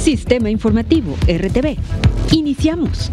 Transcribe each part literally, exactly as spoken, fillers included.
Sistema Informativo R T V. Iniciamos.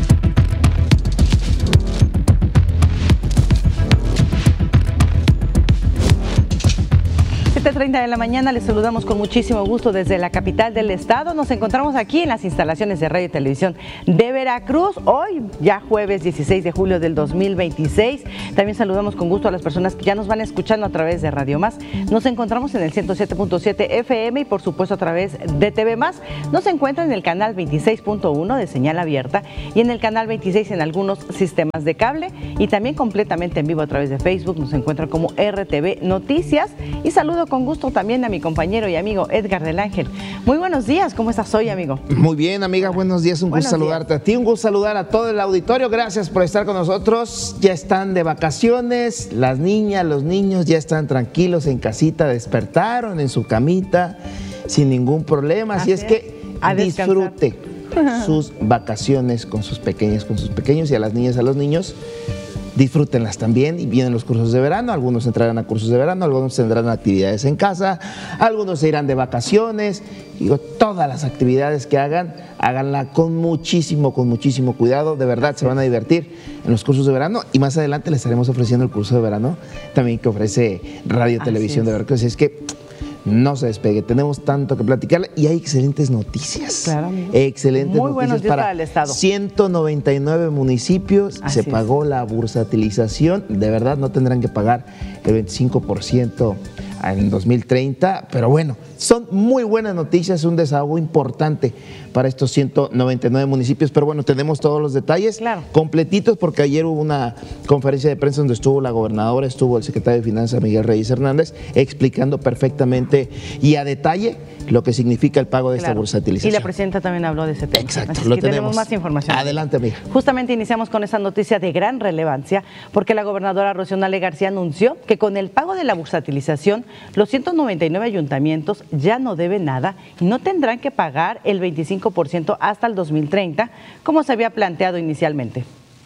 siete treinta de la mañana, les saludamos con muchísimo gusto desde la capital del estado. Nos encontramos aquí en las instalaciones de Radio y Televisión de Veracruz. Hoy, ya jueves dieciséis de julio del dos mil veintiséis. También saludamos con gusto a las personas que ya nos van escuchando a través de Radio Más. Nos encontramos en el ciento siete punto siete F M y por supuesto a través de T V Más. Nos encuentran en el canal veintiséis punto uno de señal abierta y en el canal veintiséis en algunos sistemas de cable y también completamente en vivo a través de Facebook. Nos encuentran como R T V Noticias y saludo con gusto también a mi compañero y amigo Edgar del Ángel. Muy buenos días, ¿cómo estás hoy, amigo? Muy bien, amiga, buenos días, un buenos gusto saludarte días. a ti, un gusto saludar a todo el auditorio, gracias por estar con nosotros. Ya están de vacaciones, las niñas, los niños ya están tranquilos en casita, despertaron en su camita sin ningún problema, así, así es que disfrute sus vacaciones con sus pequeños, con sus pequeños y a las niñas, a los niños. Disfrútenlas también y vienen los cursos de verano, algunos entrarán a cursos de verano, algunos tendrán actividades en casa, algunos se irán de vacaciones. Digo, todas las actividades que hagan, háganla con muchísimo, con muchísimo cuidado, de verdad se van a divertir en los cursos de verano y más adelante les estaremos ofreciendo el curso de verano también que ofrece Radio y Televisión de Veracruz, así es que no se despegue, tenemos tanto que platicar y hay excelentes noticias. Claro, excelentes Muy noticias para, para el Estado. ciento noventa y nueve municipios, Así se pagó es. la bursatilización, de verdad no tendrán que pagar el veinticinco por ciento en dos mil treinta, pero bueno, son muy buenas noticias, un desahogo importante para estos ciento noventa y nueve municipios, pero bueno, tenemos todos los detalles claro. completitos porque ayer hubo una conferencia de prensa donde estuvo la gobernadora, estuvo el secretario de Finanzas Miguel Reyes Hernández explicando perfectamente y a detalle lo que significa el pago de claro. esta bursatilización. Y la presidenta también habló de ese tema. Exacto, Así lo que tenemos. tenemos más información. Adelante, amiga. Justamente iniciamos con esa noticia de gran relevancia porque la gobernadora Rocío Nale García anunció que con el pago de la bursatilización los ciento noventa y nueve ayuntamientos ya no deben nada y no tendrán que pagar el veinticinco por ciento hasta el dos mil treinta, como se había planteado inicialmente.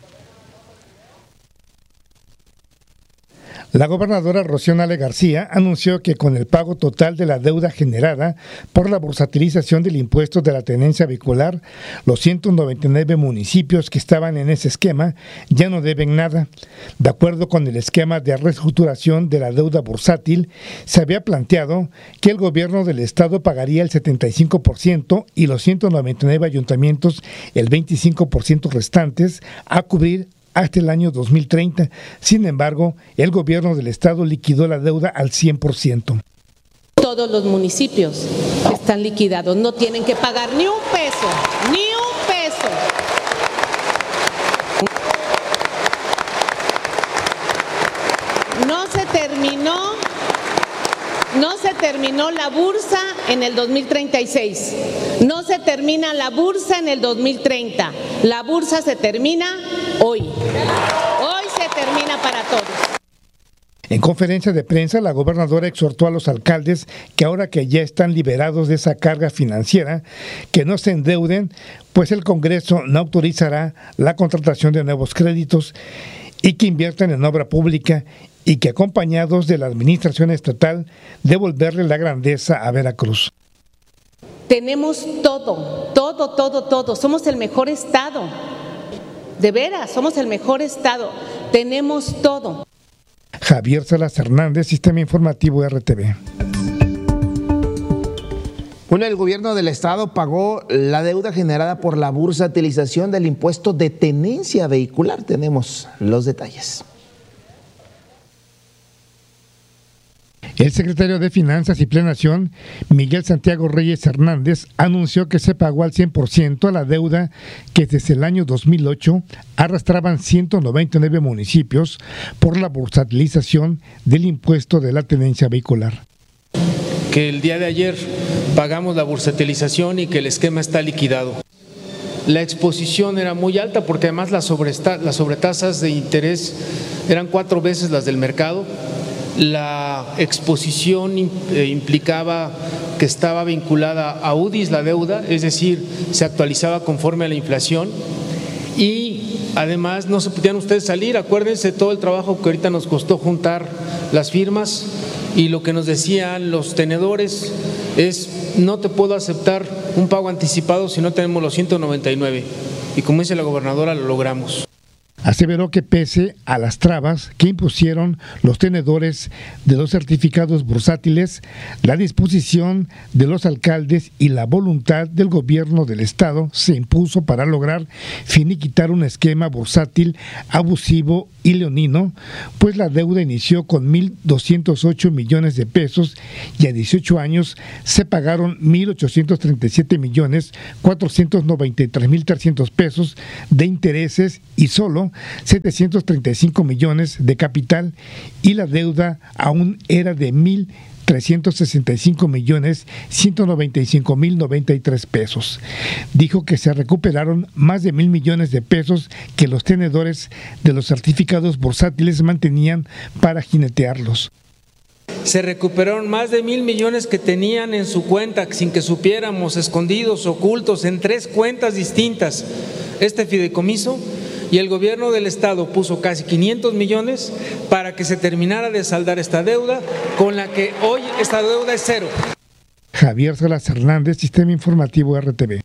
La gobernadora Rocío Nale García anunció que con el pago total de la deuda generada por la bursatilización del impuesto de la tenencia vehicular, los ciento noventa y nueve municipios que estaban en ese esquema ya no deben nada. De acuerdo con el esquema de reestructuración de la deuda bursátil, se había planteado que el gobierno del estado pagaría el setenta y cinco por ciento y los ciento noventa y nueve ayuntamientos el veinticinco por ciento restantes a cubrir hasta el año dos mil treinta. Sin embargo, el gobierno del estado liquidó la deuda al cien por ciento. Todos los municipios están liquidados, no tienen que pagar ni un peso, ni un peso. No se terminó, no se terminó la bursa en el dos mil treinta y seis, no se termina la bursa en el dos mil treinta, la bursa se termina hoy, hoy se termina para todos. En conferencia de prensa, la gobernadora exhortó a los alcaldes que ahora que ya están liberados de esa carga financiera, que no se endeuden, pues el Congreso no autorizará la contratación de nuevos créditos y que inviertan en obra pública y que acompañados de la administración estatal devolverle la grandeza a Veracruz. Tenemos todo, todo, todo, todo, somos el mejor estado. De veras, somos el mejor estado, tenemos todo. Javier Salas Hernández, Sistema Informativo R T V. Bueno, el gobierno del estado pagó la deuda generada por la bursatilización del impuesto de tenencia vehicular. Tenemos los detalles. El secretario de Finanzas y Planeación, Miguel Santiago Reyes Hernández, anunció que se pagó al cien por ciento a la deuda que desde el año dos mil ocho arrastraban ciento noventa y nueve municipios por la bursatilización del impuesto de la tenencia vehicular. Que el día de ayer pagamos la bursatilización y que el esquema está liquidado. La exposición era muy alta porque además las, sobresta- las sobretasas de interés eran cuatro veces las del mercado. La exposición implicaba que estaba vinculada a U D I S la deuda, es decir, se actualizaba conforme a la inflación y además no se podían ustedes salir, acuérdense todo el trabajo que ahorita nos costó juntar las firmas y lo que nos decían los tenedores es no te puedo aceptar un pago anticipado si no tenemos los ciento noventa y nueve. Y como dice la gobernadora, lo logramos. Aseveró que pese a las trabas que impusieron los tenedores de los certificados bursátiles, la disposición de los alcaldes y la voluntad del gobierno del estado se impuso para lograr finiquitar un esquema bursátil abusivo y leonino, pues la deuda inició con mil doscientos ocho millones de pesos y a dieciocho años se pagaron mil ochocientos treinta y siete millones cuatrocientos noventa y tres mil trescientos pesos de intereses y solo setecientos treinta y cinco millones de capital, y la deuda aún era de mil trescientos sesenta y cinco millones ciento noventa y cinco mil noventa y tres pesos. Dijo que se recuperaron más de mil millones de pesos que los tenedores de los certificados bursátiles mantenían para jinetearlos. Se recuperaron más de mil millones que tenían en su cuenta sin que supiéramos, escondidos, ocultos, en tres cuentas distintas. Este fideicomiso, y el gobierno del estado puso casi quinientos millones para que se terminara de saldar esta deuda, con la que hoy esta deuda es cero. Javier Salas Hernández, Sistema Informativo R T V.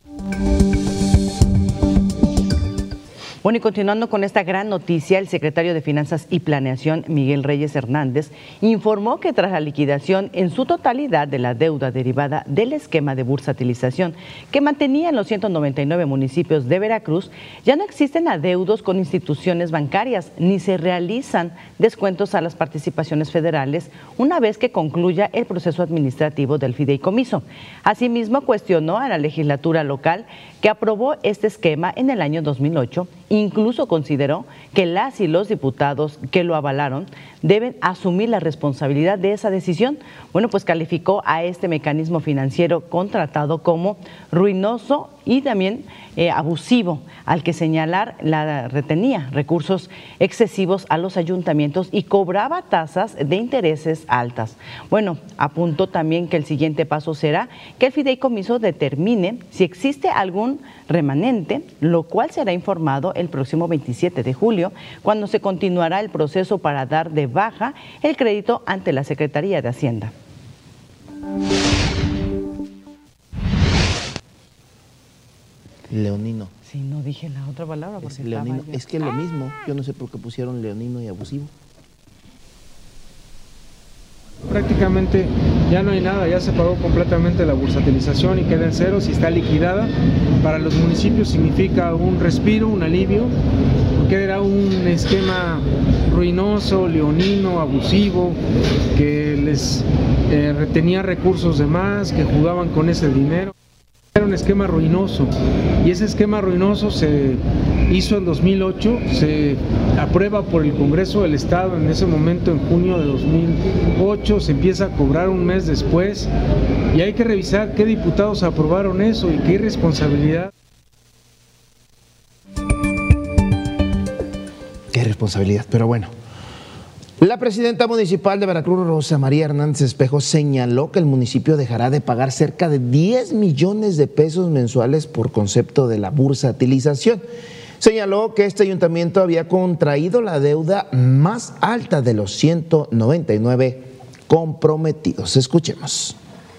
Bueno, y continuando con esta gran noticia, el secretario de Finanzas y Planeación, Miguel Reyes Hernández, informó que tras la liquidación en su totalidad de la deuda derivada del esquema de bursatilización que mantenían los ciento noventa y nueve municipios de Veracruz, ya no existen adeudos con instituciones bancarias ni se realizan descuentos a las participaciones federales una vez que concluya el proceso administrativo del fideicomiso. Asimismo, cuestionó a la legislatura local que aprobó este esquema en el año dos mil ocho. Incluso consideró que las y los diputados que lo avalaron deben asumir la responsabilidad de esa decisión. Bueno, pues calificó a este mecanismo financiero contratado como ruinoso y también eh, abusivo, al que señalar la retenía recursos excesivos a los ayuntamientos y cobraba tasas de intereses altas. Bueno, apuntó también que el siguiente paso será que el fideicomiso determine si existe algún remanente, lo cual será informado el próximo veintisiete de julio, cuando se continuará el proceso para dar de baja el crédito ante la Secretaría de Hacienda. Leonino. Sí, no dije la otra palabra. Es, leonino. Es que es lo mismo. Yo no sé por qué pusieron leonino y abusivo. Prácticamente ya no hay nada, ya se pagó completamente la bursatilización y queda en cero si está liquidada. Para los municipios significa un respiro, un alivio, porque era un esquema ruinoso, leonino, abusivo, que les eh, retenía recursos de más, que jugaban con ese dinero. Era un esquema ruinoso y ese esquema ruinoso se hizo en dos mil ocho, se aprueba por el Congreso del Estado en ese momento, en junio de dos mil ocho, se empieza a cobrar un mes después y hay que revisar qué diputados aprobaron eso y qué irresponsabilidad. Qué responsabilidad, pero bueno. La presidenta municipal de Veracruz, Rosa María Hernández Espejo, señaló que el municipio dejará de pagar cerca de diez millones de pesos mensuales por concepto de la bursatilización. Señaló que este ayuntamiento había contraído la deuda más alta de los ciento noventa y nueve comprometidos. Escuchemos.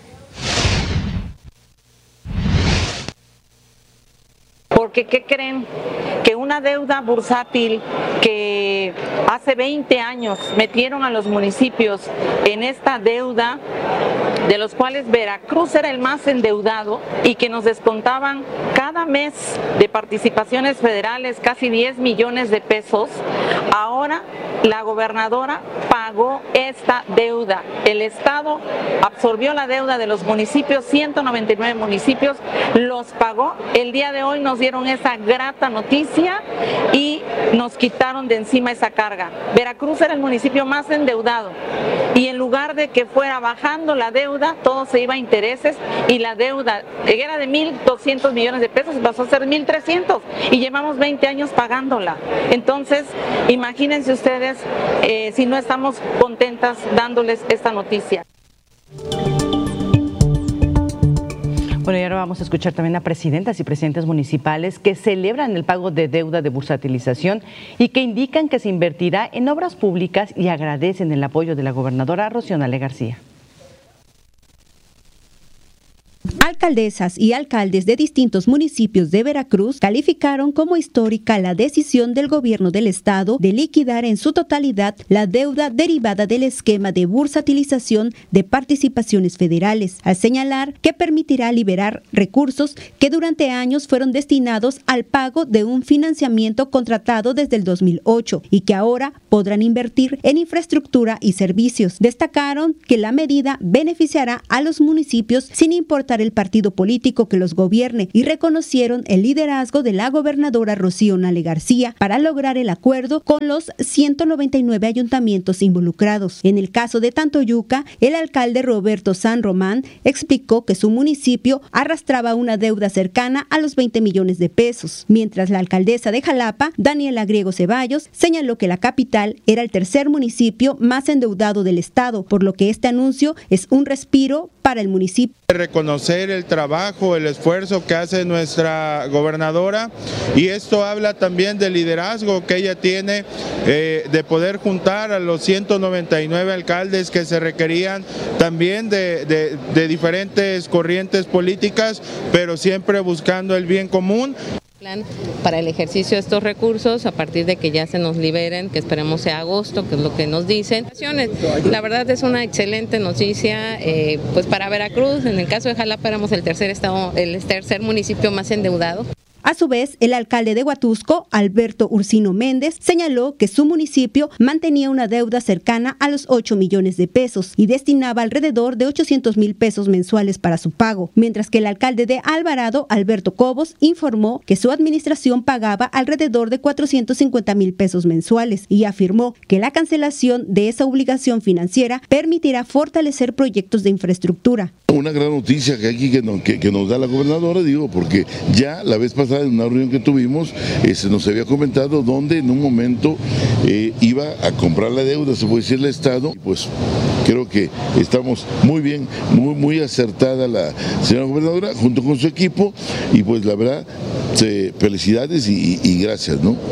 Porque, ¿qué creen? Que una deuda bursátil que hace veinte años metieron a los municipios en esta deuda, de los cuales Veracruz era el más endeudado y que nos descontaban cada mes de participaciones federales casi diez millones de pesos, ahora la gobernadora pagó esta deuda. El Estado absorbió la deuda de los municipios, ciento noventa y nueve municipios, los pagó. El día de hoy nos dieron esa grata noticia y nos quitaron de encima esa carga. Veracruz era el municipio más endeudado y en lugar de que fuera bajando la deuda, todo se iba a intereses y la deuda era de mil doscientos millones de pesos, pasó a ser mil trescientos y llevamos veinte años pagándola. Entonces, imagínense ustedes eh, si no estamos contentas dándoles esta noticia. Bueno, y ahora vamos a escuchar también a presidentas y presidentes municipales que celebran el pago de deuda de bursatilización y que indican que se invertirá en obras públicas y agradecen el apoyo de la gobernadora Rocío Nale García. Alcaldesas y alcaldes de distintos municipios de Veracruz calificaron como histórica la decisión del gobierno del estado de liquidar en su totalidad la deuda derivada del esquema de bursatilización de participaciones federales, al señalar que permitirá liberar recursos que durante años fueron destinados al pago de un financiamiento contratado desde el dos mil ocho y que ahora podrán invertir en infraestructura y servicios. Destacaron que la medida beneficiará a los municipios sin importar el partido político que los gobierne y reconocieron el liderazgo de la gobernadora Rocío Nale García para lograr el acuerdo con los ciento noventa y nueve ayuntamientos involucrados. En el caso de Tantoyuca, el alcalde Roberto San Román explicó que su municipio arrastraba una deuda cercana a los veinte millones de pesos, mientras la alcaldesa de Jalapa, Daniela Griego Ceballos, señaló que la capital era el tercer municipio más endeudado del estado, por lo que este anuncio es un respiro para el municipio. Reconocer el trabajo, el esfuerzo que hace nuestra gobernadora, y esto habla también del liderazgo que ella tiene eh, de poder juntar a los ciento noventa y nueve alcaldes que se requerían también de, de, de diferentes corrientes políticas, pero siempre buscando el bien común. Plan para el ejercicio de estos recursos a partir de que ya se nos liberen, que esperemos sea agosto, que es lo que nos dicen. La verdad es una excelente noticia eh, pues para Veracruz. En el caso de Jalapa éramos el tercer estado, el tercer municipio más endeudado. A su vez, el alcalde de Huatusco, Alberto Ursino Méndez, señaló que su municipio mantenía una deuda cercana a los ocho millones de pesos y destinaba alrededor de ochocientos mil pesos mensuales para su pago, mientras que el alcalde de Alvarado, Alberto Cobos, informó que su administración pagaba alrededor de cuatrocientos cincuenta mil pesos mensuales y afirmó que la cancelación de esa obligación financiera permitirá fortalecer proyectos de infraestructura. Una gran noticia que aquí que nos, que, que nos da la gobernadora, digo, porque ya la vez pasada en una reunión que tuvimos, eh, se nos había comentado donde en un momento eh, iba a comprar la deuda, se puede decir, el Estado. Pues creo que estamos muy bien, muy, muy acertada la señora gobernadora junto con su equipo, y pues la verdad, eh, felicidades y, y gracias, ¿no?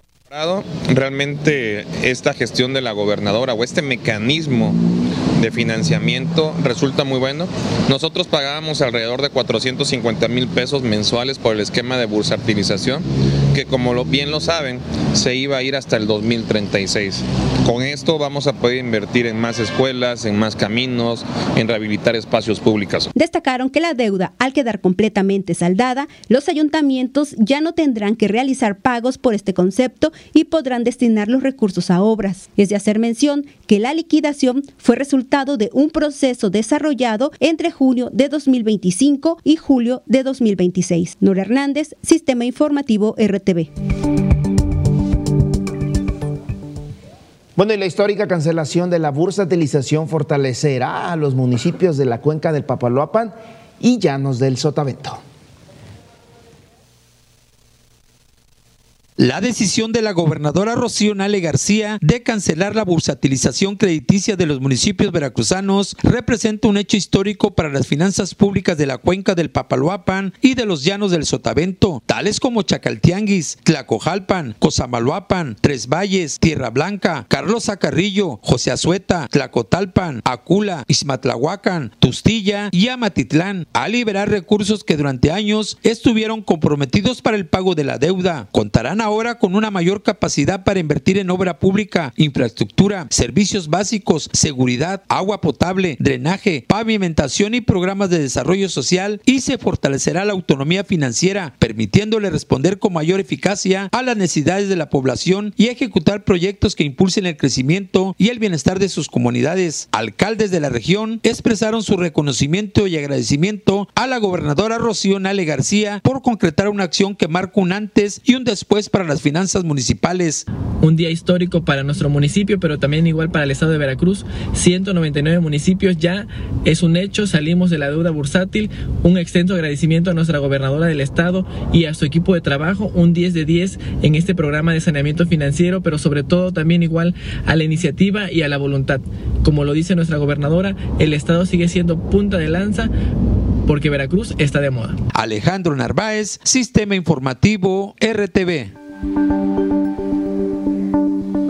Realmente esta gestión de la gobernadora o este mecanismo de financiamiento resulta muy bueno. Nosotros pagábamos alrededor de cuatrocientos cincuenta mil pesos mensuales por el esquema de bursatilización, que como lo, bien lo saben, se iba a ir hasta el dos mil treinta y seis. Con esto vamos a poder invertir en más escuelas, en más caminos, en rehabilitar espacios públicos. Destacaron que la deuda, al quedar completamente saldada, los ayuntamientos ya no tendrán que realizar pagos por este concepto y podrán destinar los recursos a obras. Es de hacer mención que la liquidación fue resultado de un proceso desarrollado entre junio de dos mil veinticinco y julio de dos mil veintiséis. Nora Hernández, Sistema Informativo R T V. Bueno, y la histórica cancelación de la bursatilización fortalecerá a los municipios de la cuenca del Papaloapan y Llanos del Sotavento. La decisión de la gobernadora Rocío Nale García de cancelar la bursatilización crediticia de los municipios veracruzanos representa un hecho histórico para las finanzas públicas de la cuenca del Papaloapan y de los Llanos del Sotavento, tales como Chacaltianguis, Tlacojalpan, Cosamaloapan, Tres Valles, Tierra Blanca, Carlos Zacarrillo, José Azueta, Tlacotalpan, Acula, Ixmatlahuacan, Tustilla y Amatitlán, a liberar recursos que durante años estuvieron comprometidos para el pago de la deuda. Contarán ahora con una mayor capacidad para invertir en obra pública, infraestructura, servicios básicos, seguridad, agua potable, drenaje, pavimentación y programas de desarrollo social, y se fortalecerá la autonomía financiera, permitiéndole responder con mayor eficacia a las necesidades de la población y ejecutar proyectos que impulsen el crecimiento y el bienestar de sus comunidades. Alcaldes de la región expresaron su reconocimiento y agradecimiento a la gobernadora Rocío Nale García por concretar una acción que marca un antes y un después para las finanzas municipales. Un día histórico para nuestro municipio, pero también igual para el estado de Veracruz. ciento noventa y nueve municipios ya es un hecho, salimos de la deuda bursátil. Un extenso agradecimiento a nuestra gobernadora del estado y a su equipo de trabajo, un diez de diez en este programa de saneamiento financiero, pero sobre todo también igual a la iniciativa y a la voluntad. Como lo dice nuestra gobernadora, el estado sigue siendo punta de lanza porque Veracruz está de moda. Alejandro Narváez, Sistema Informativo R T V.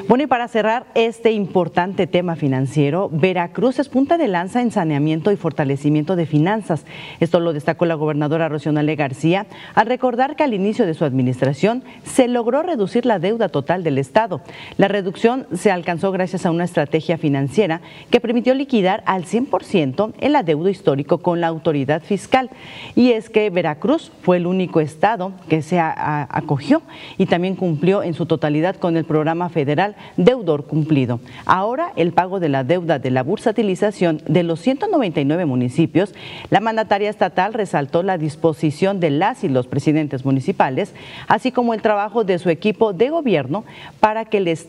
Bueno, y para cerrar este importante tema financiero, Veracruz es punta de lanza en saneamiento y fortalecimiento de finanzas. Esto lo destacó la gobernadora Rocío Nale García al recordar que al inicio de su administración se logró reducir la deuda total del Estado. La reducción se alcanzó gracias a una estrategia financiera que permitió liquidar al cien por ciento el adeudo histórico con la autoridad fiscal. Y es que Veracruz fue el único estado que se a, a, acogió y también cumplió en su totalidad con el programa federal Deudor Cumplido. Ahora, el pago de la deuda de la bursatilización de los ciento noventa y nueve municipios, la mandataria estatal resaltó la disposición de las y los presidentes municipales, así como el trabajo de su equipo de gobierno para que el Estado